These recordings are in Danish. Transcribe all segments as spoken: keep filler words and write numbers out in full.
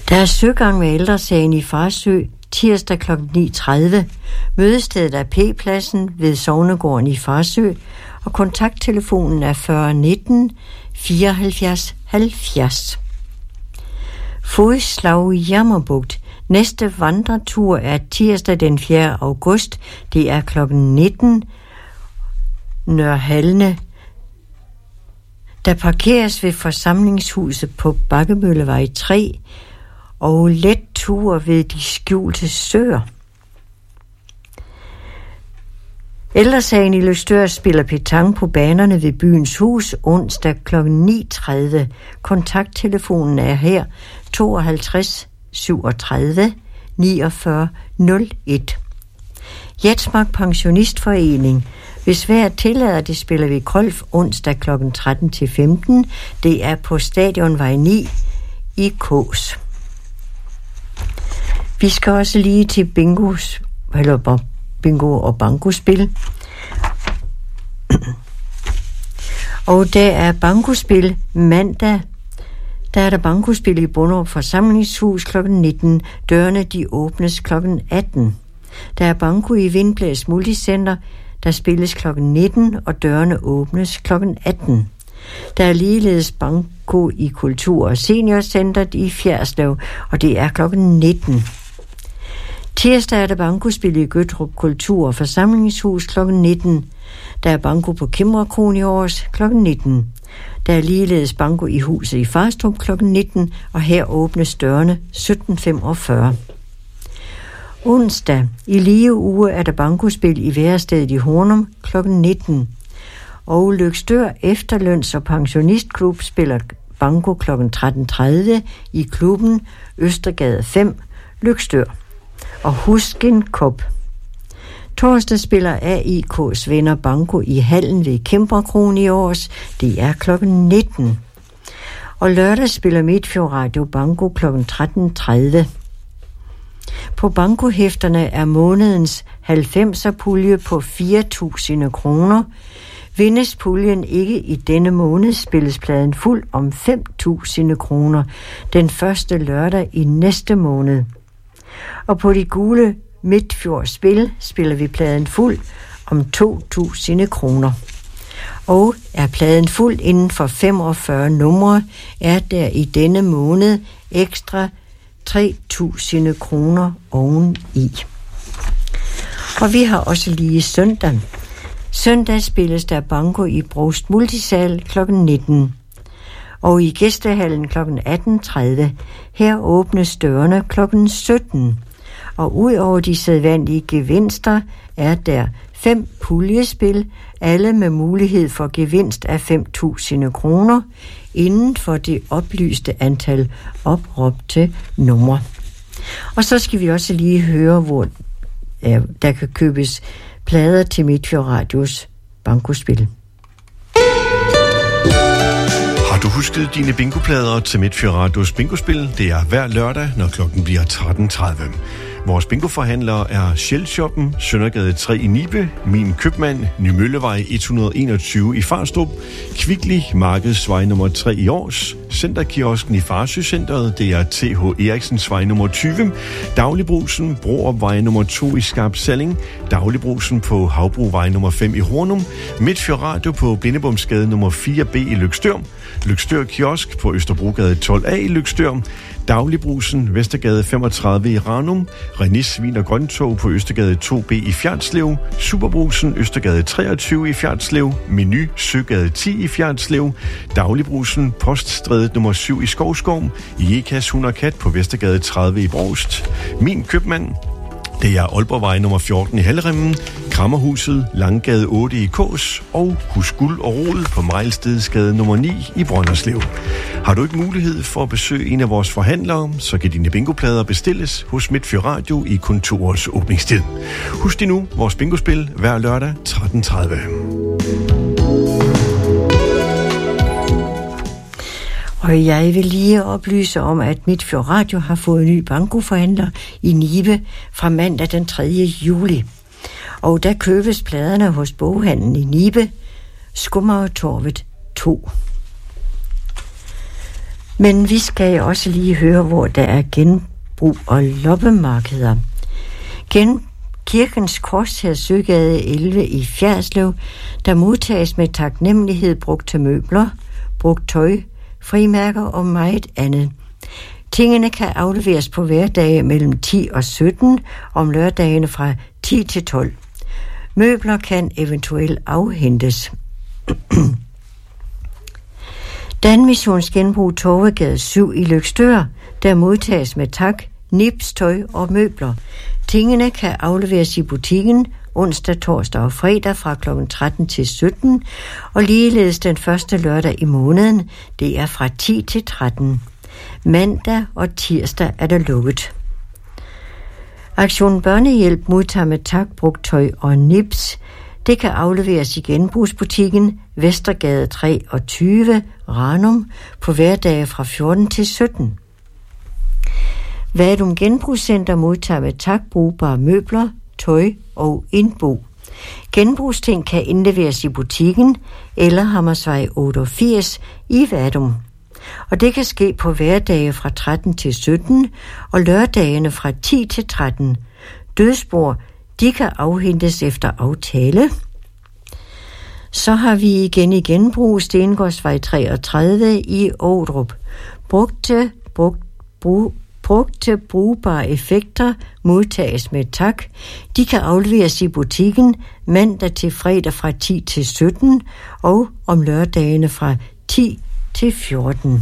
Der er søgang med Ældresagen i Farsø tirsdag klokken ni tredive. Mødestedet er P-pladsen ved Sognegården i Farsø, og kontakttelefonen er fyrre nitten fireoghalvfjerds halvfjerds. Fodslag i Jammerbugt. Næste vandretur er tirsdag den fjerde august. Det er klokken nitten. Nørhalne. Der parkeres ved forsamlingshuset på Bakkemøllevej tre og let tur ved de skjulte søer. Ældresagen i Løgstør spiller petanque på banerne ved Byens Hus onsdag klokken ni tredive. Kontakttelefonen er her tooghalvtreds syvogtredive niogfyrre nul et. Jetsmark Pensionistforening. Hvis vejret tillader det, spiller vi golf onsdag klokken tretten til femten. Det er på Stadionvej ni i Kås. Vi skal også lige til bingos, eller bingo og bankospil. Og der er bankospil mandag. Der er der bankospil i Bonderup Forsamlingshus klokken nitten. Dørene de åbnes klokken atten. Der er banko i Vindblæs Multicenter. Der spilles klokken nitten, og dørene åbnes klokken atten. Der er ligeledes banko i Kultur- og Seniorcentret i Fjerdslev, og det er klokken nitten. Tirsdag er der bankospil i Gøttrup Kultur- og Forsamlingshus klokken nitten. Der er banko på Kimmerkron i Års klokken nitten. Der er ligeledes banko i huset i Farstrup klokken nitten, og her åbnes dørene sytten femogfyrre. Onsdag i lige uge er der bankospil i Værestedet i Hornum klokken nitten. Og Løgstør Efterløns- og Pensionistklub spiller banko klokken tretten tredive i klubben Østergade fem, Løgstør. Og husk en kop. Torsdag spiller A I K's venner banko i hallen ved Kæmperkron i Års. Det er klokken nitten. Og lørdag spiller Midtfjord Radio banko klokken tretten tredive. På bankohæfterne er månedens halvfemser pulje på fire tusind kroner. Vindes puljen ikke i denne måned, spilles pladen fuld om fem tusind kroner den første lørdag i næste måned. Og på de gule Midtfjord Spil spiller vi pladen fuld om to tusind kroner. Og er pladen fuld inden for femogfyrre numre, er der i denne måned ekstra tre tusind kroner oveni. Og vi har også lige søndag. Søndag spilles der banko i Brost Multisal klokken nitten. Og i Gæstehallen klokken atten tredive. Her åbnes dørene klokken sytten. Og ud over de sædvanlige gevinster er der fem puljespil, alle med mulighed for gevinst af fem tusind kroner, inden for det oplyste antal opråbte numre. Og så skal vi også lige høre, hvor ja, der kan købes plader til Midtfjord Radios bankospil. Har du husket dine bingoplader til Midtfjord Radios bingospil? Det er hver lørdag, når klokken bliver tretten tredive. Vores bingoforhandlere er Shell-shoppen, Søndergade tre i Nibe, Min Købmand, Nymøllevej et hundrede og enogtyve i Farstrup, Kvickly, Markedsvej nummer tre i Års, Centerkiosken i Farsø-centret, det er T H Eriksensvej nummer tyve, Dagligbrusen, Broopvej nummer to i Skarp Salling, Dagligbrusen på Havbrugvej nummer fem i Hornum, Midtfjord Radio på Blindebomsgade nummer fire B i Løgstør, Løgstør Kiosk på Østerbrogade tolv A i Løgstør, Dagligbrusen, Vestergade femogtredive i Ranum, René Svin og Grøntog på Østergade to B i Fjerdslev, Superbrusen, Østergade treogtyve i Fjerdslev, Menu, Søgade ti i Fjerdslev, Dagligbrusen, Poststrædet nummer syv i Skovskov, Jekas Hund og Kat på Vestergade tredive i Brost, Min Købmand, det er Aalborgvej nummer fjorten i Halleremmen, Krammerhuset, Langgade otte i Kås og Hus Guld og Rod på Mejlstedsgade nummer ni i Brønderslev. Har du ikke mulighed for at besøge en af vores forhandlere, så kan dine bingoplader bestilles hos Midtfjord Radio i kontorets åbningstid. Husk nu vores bingospil hver lørdag tretten tredive. Og jeg vil lige oplyse om, at Midtfjord Radio har fået en ny bankoforhandler i Nibe fra mandag den tredje juli. Og der købes pladerne hos boghandlen i Nibe, Skummertorvet to. Men vi skal også lige høre, hvor der er genbrug og loppemarkeder. Gen Kirkens Korshær Søgade elleve i Fjerdslev, der modtages med taknemmelighed brugte møbler, brugt tøj, frimærker og meget andet. Tingene kan afleveres på hverdage mellem ti og sytten, om lørdagene fra ti til tolv. Møbler kan eventuelt afhentes. Danmissions Genbrug Torvegade syv i Løgstør, der modtages med tak, nips, tøj og møbler. Tingene kan afleveres i butikken onsdag, torsdag og fredag fra klokken tretten til sytten, og ligeledes den første lørdag i måneden, det er fra ti til tretten. Mandag og tirsdag er der lukket. Aktion Børnehjælp modtager med tak brugt tøj og nips. Det kan afleveres i genbrugsbutikken Vestergade treogtyve, Ranum, på hverdage fra fjorten til sytten. Vadum Genbrugscenter modtager med tak brugbare møbler, tøj og indbo. Genbrugsting kan indleveres i butikken eller Hammersvej otteogfirs i Vadum. Og det kan ske på hverdage fra tretten til sytten og lørdagene fra ti til tretten. Dødsbord, de kan afhentes efter aftale. Så har vi igen i genbrug Stengårdsvej treogtredive i Ådrup. Brugte, brugt, brug, brugte brugbare effekter modtages med tak. De kan afleveres i butikken mandag til fredag fra ti til sytten og om lørdagene fra ti til fjorten.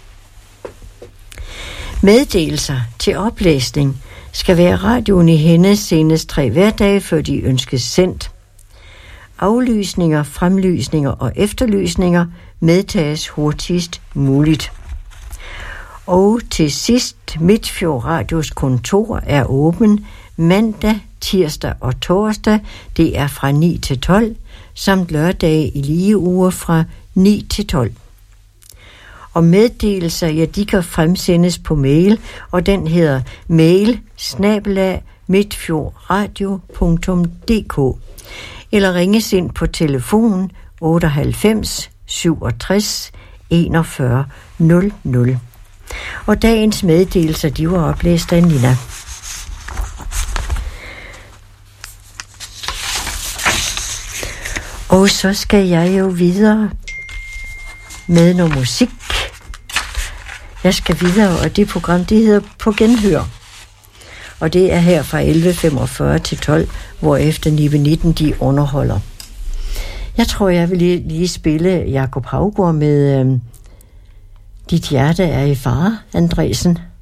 Meddelelser til oplæsning skal være radioen i hænde senest tre hverdage, før de ønskes sendt. Aflysninger, fremlysninger og efterlysninger medtages hurtigst muligt. Og til sidst, Midtfjord Radios kontor er åben mandag, tirsdag og torsdag. Det er fra ni til tolv, samt lørdage i lige uger fra ni til tolv. Og meddelelser, ja, de kan fremsendes på mail, og den hedder mail snabel-a midtfjordradio punktum d k eller ringes ind på telefon otteoghalvfems syvogtres enogfyrre nul nul. Og dagens meddelelser, de var oplæst af Nina. Og så skal jeg jo videre med noget musik. Jeg skal videre, og det program, det hedder På Genhør. Og det er her fra elleve femogfyrre til tolv, hvor efter Nibe nitten de underholder. Jeg tror, jeg vil lige, lige spille Jakob Haugaard med øh, Dit hjerte er i fare, Andresen.